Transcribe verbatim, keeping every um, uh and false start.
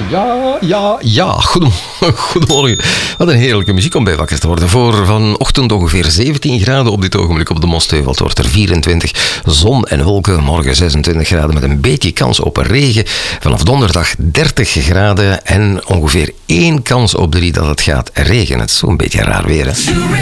Ja, ja, ja. Goedemorgen. Goedemorgen. Wat een heerlijke muziek om bij wakker te worden. Voor vanochtend ongeveer zeventien graden op dit ogenblik op de Mostheuvel. Het wordt er vierentwintig. Zon en wolken. Morgen zesentwintig graden met een beetje kans op regen. Vanaf donderdag dertig graden en ongeveer één kans op drie dat het gaat regenen. Het is zo'n beetje raar weer, hè?